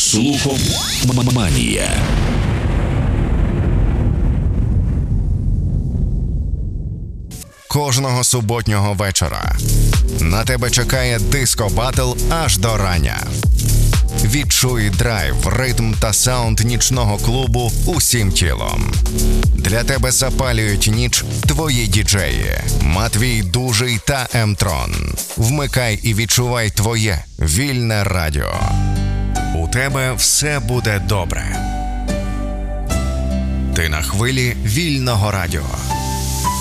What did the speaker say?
Слухоманія. Кожного суботнього вечора на тебе чекає диско-батл аж до рання. Відчуй драйв, ритм та саунд нічного клубу усім тілом. Для тебе запалюють ніч твої діджеї Матвій Дужий та М-Трон. Вмикай і відчувай твоє вільне радіо. У тебе все буде добре. Ти на хвилі вільного радіо.